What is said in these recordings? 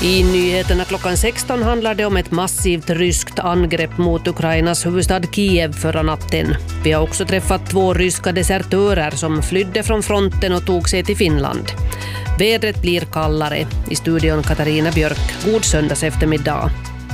I nyheterna klockan 16 handlar det om ett massivt ryskt angrepp mot Ukrainas huvudstad Kiev förra natten. Vi har också träffat 2 ryska desertörer som flydde från fronten och tog sig till Finland. Vädret blir kallare. I studion Katarina Björk. God söndags eftermiddag.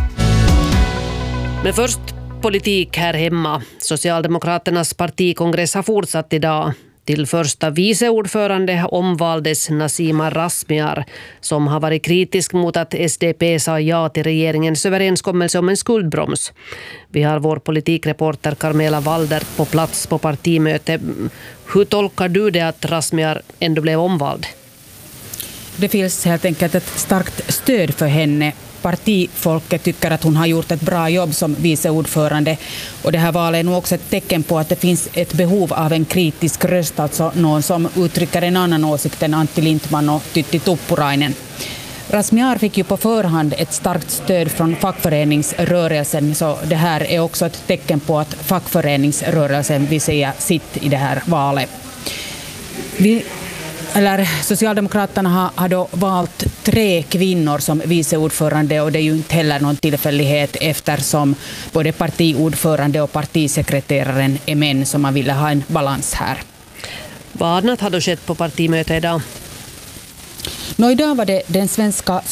Men först politik här hemma. Socialdemokraternas partikongress har fortsatt idag. Till första viceordförande omvaldes Nasima Razmyar som har varit kritisk mot att SDP sa ja till regeringens överenskommelse om en skuldbroms. Vi har vår politikreporter Carmela Walder på plats på partimöte. Hur tolkar du det att Razmyar ändå blev omvald? Det finns helt enkelt ett starkt stöd för henne. Partifolket tycker att hon har gjort ett bra jobb som viceordförande, och det här valet är nog också ett tecken på att det finns ett behov av en kritisk röst, alltså någon som uttrycker en annan åsikt än Antti Lindtman och Tytti Tuppurainen. Razmyar fick ju på förhand ett starkt stöd från fackföreningsrörelsen, så det här är också ett tecken på att fackföreningsrörelsen vill säga sitt i det här valet. Socialdemokraterna har då valt 3 kvinnor som viceordförande, och det är ju inte heller någon tillfällighet eftersom både partiordförande och partisekreteraren är män, som man ville ha en balans här. Vad annat har då skett på partimötet idag? Idag var det de svenska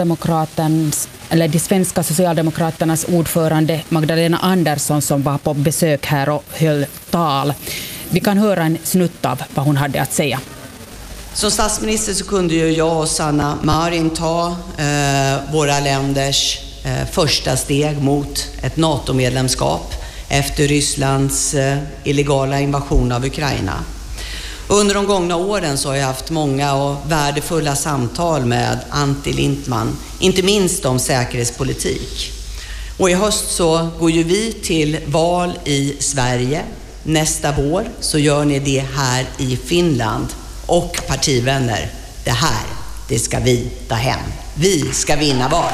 socialdemokraternas ordförande Magdalena Andersson som var på besök här och höll tal. Vi kan höra en snutt av vad hon hade att säga. Som statsminister så kunde ju jag och Sanna Marin ta våra länders första steg mot ett NATO-medlemskap efter Rysslands illegala invasion av Ukraina. Under de gångna åren så har jag haft många och värdefulla samtal med Antti Lindtman, inte minst om säkerhetspolitik. Och i höst så går ju vi till val i Sverige. Nästa vår så gör ni det här i Finland. Och partivänner, det ska vi ta hem. Vi ska vinna val.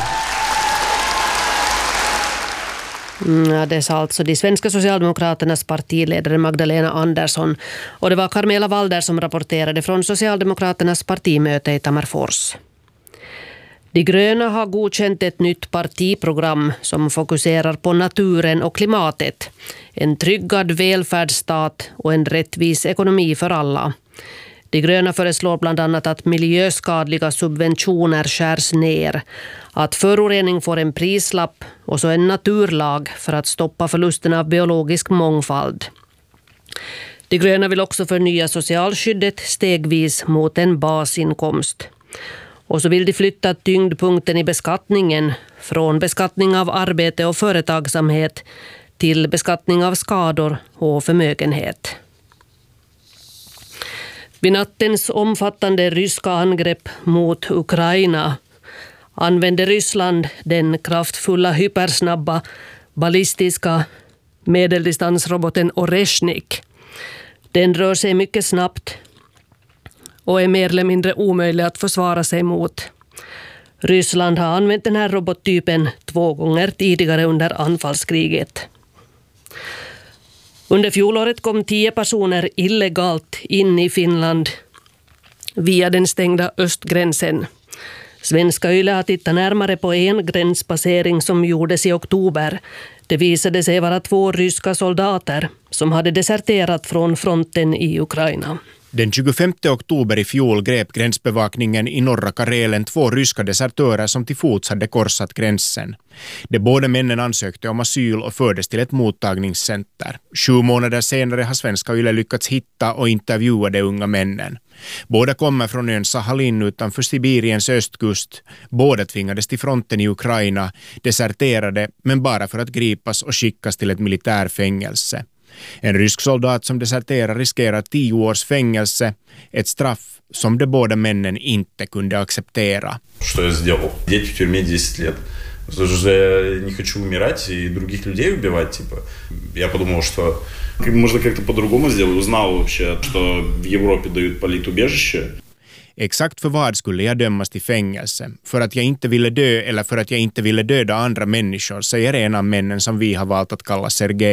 Det sa alltså de svenska socialdemokraternas partiledare Magdalena Andersson. Och det var Carmela Walder som rapporterade från Socialdemokraternas partimöte i Tammerfors. De gröna har godkänt ett nytt partiprogram som fokuserar på naturen och klimatet. En tryggad välfärdsstat och en rättvis ekonomi för alla. De gröna föreslår bland annat att miljöskadliga subventioner skärs ner, att förorening får en prislapp och så en naturlag för att stoppa förlusten av biologisk mångfald. De gröna vill också förnya socialskyddet stegvis mot en basinkomst. Och så vill de flytta tyngdpunkten i beskattningen från beskattning av arbete och företagsamhet till beskattning av skador och förmögenhet. Vid nattens omfattande ryska angrepp mot Ukraina använde Ryssland den kraftfulla hypersnabba ballistiska medeldistansroboten Oreshnik. Den rör sig mycket snabbt och är mer eller mindre omöjlig att försvara sig mot. Ryssland har använt den här robottypen 2 gånger tidigare under anfallskriget. Under fjolåret kom 10 personer illegalt in i Finland via den stängda östgränsen. Svenska Yle har tittat närmare på en gränspassering som gjordes i oktober. Det visade sig vara 2 ryska soldater som hade deserterat från fronten i Ukraina. Den 25 oktober i fjol grep gränsbevakningen i norra Karelen 2 ryska desertörer som till fots hade korsat gränsen. De båda männen ansökte om asyl och fördes till ett mottagningscenter. 7 månader senare har Svenska Yle lyckats hitta och intervjua de unga männen. Båda kommer från ön Sahalin utanför Sibiriens östkust. Båda tvingades till fronten i Ukraina, deserterade men bara för att gripas och skickas till ett militärfängelse. En rysk soldat som deserterar riskerar 10 års fängelse, ett straff som de båda männen inte kunde acceptera. Что я сделал? Сидеть в тюрьме 10 лет. Потому что я не хочу умирать и других людей убивать, типа. Я подумал, что можно как-то по-другому сделать. Узнал вообще, что в Европе дают политубежище. Exakt för vad skulle jag dömas till fängelse? För att jag inte ville dö eller för att jag inte ville döda andra människor, säger en av männen som vi har valt att kalla Sergej.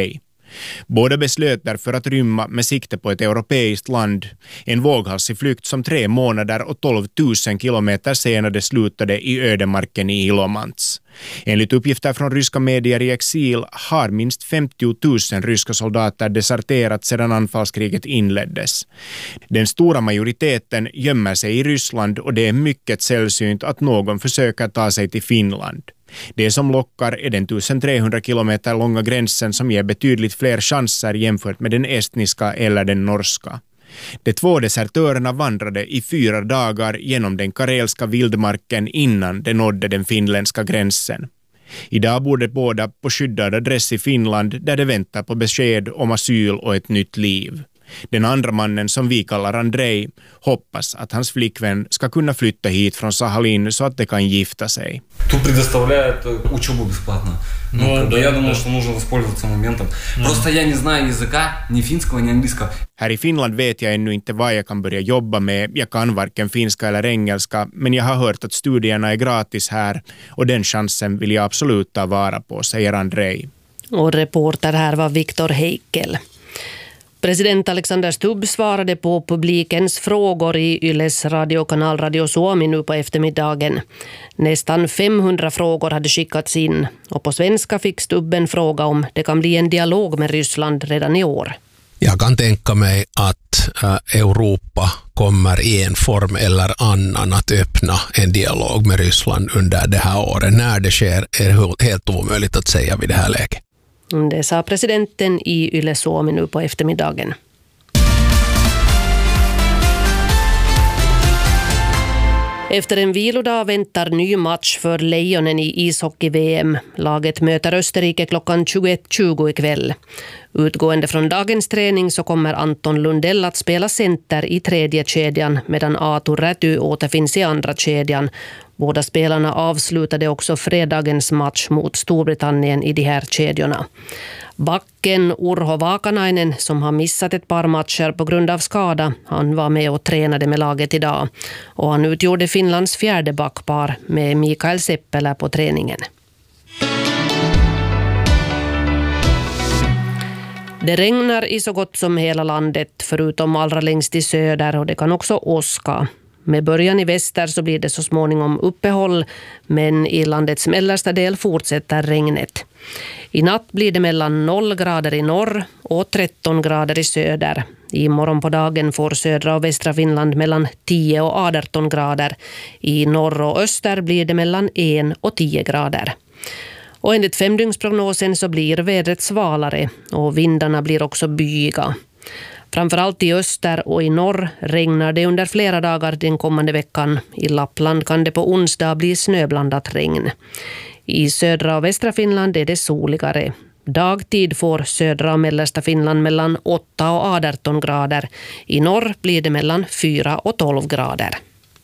Båda beslöt därför att rymma med sikte på ett europeiskt land. En våghalsig flykt som 3 månader och 12 000 kilometer senare slutade i ödemarken i Ilomantz. Enligt uppgifter från ryska medier i exil har minst 50 000 ryska soldater deserterat sedan anfallskriget inleddes. Den stora majoriteten gömmer sig i Ryssland och det är mycket sällsynt att någon försöker ta sig till Finland. Det som lockar är den 1300 kilometer långa gränsen som ger betydligt fler chanser jämfört med den estniska eller den norska. De 2 desertörerna vandrade i 4 dagar genom den karelska vildmarken innan de nådde den finländska gränsen. Idag bor de båda på skyddad adress i Finland där de väntar på besked om asyl och ett nytt liv. Den andra mannen, som vi kallar Andrei, hoppas att hans flickvän ska kunna flytta hit från Sahalin så att de kan gifta sig. Тут предоставляют учебу бесплатно. Я думал, что нужно воспользоваться моментом. Просто я не знаю языка, ни финского, ни английского. Här i Finland vet jag ännu inte vad jag kan börja jobba med. Jag kan varken finska eller engelska, men jag har hört att studierna är gratis här och den chansen vill jag absolut ta vara på, säger Andrei. Och reporter här var Viktor Heikel. President Alexander Stubb svarade på publikens frågor i Yles radiokanal Radio Suomi nu på eftermiddagen. Nästan 500 frågor hade skickats in och på svenska fick Stubb en fråga om det kan bli en dialog med Ryssland redan i år. Jag kan tänka mig att Europa kommer i en form eller annan att öppna en dialog med Ryssland under det här året. När det sker är helt omöjligt att säga vid det här läget. Det sa presidenten i Yle Suomi nu på eftermiddagen. Efter en vilodag väntar ny match för Lejonen i ishockey-VM. Laget möter Österrike klockan 21:20 ikväll. Utgående från dagens träning så kommer Anton Lundell att spela center i 3:e kedjan medan Aatu Räty återfinns i 2:a kedjan. Båda spelarna avslutade också fredagens match mot Storbritannien i de här kedjorna. Backen Urho Vaakanainen, som har missat ett par matcher på grund av skada, han var med och tränade med laget idag. Och han utgjorde Finlands 4:e backpar med Mikael Seppälä på träningen. Det regnar i så gott som hela landet förutom allra längst i söder och det kan också åska. Med början i väster så blir det så småningom uppehåll, men i landets mellersta del fortsätter regnet. I natt blir det mellan 0 grader i norr och 13 grader i söder. I morgon på dagen får södra och västra Finland mellan 10 och 18 grader. I norr och öster blir det mellan 1 och 10 grader. Och enligt 5-dygnsprognosen så blir vädret svalare och vindarna blir också byiga. Framförallt i öster och i norr regnar det under flera dagar den kommande veckan. I Lappland kan det på onsdag bli snöblandat regn. I södra och västra Finland är det soligare. Dagtid får södra och mellersta Finland mellan 8 och 18 grader. I norr blir det mellan 4 och 12 grader.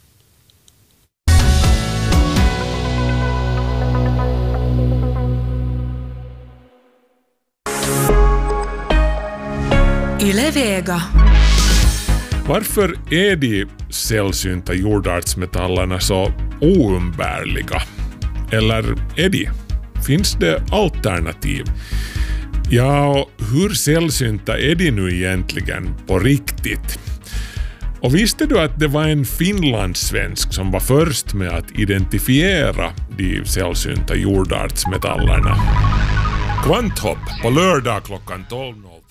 Yle Vega. Varför är de sällsynta jordartsmetallerna så oumbärliga? Eller är de? Finns det alternativ? Ja, och hur sällsynta är de nu egentligen på riktigt? Och visste du att det var en finlandssvensk som var först med att identifiera de sällsynta jordartsmetallerna? Kvanthopp på lördag klockan 12.00.